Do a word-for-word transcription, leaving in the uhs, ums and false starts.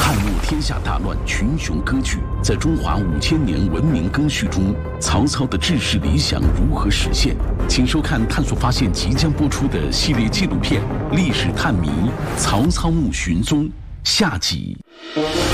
汉末天下大乱，群雄割据，在中华五千年文明更序中，曹操的治世理想如何实现？请收看《探索发现》即将播出的系列纪录片《历史探谜：曹操墓寻踪》下集。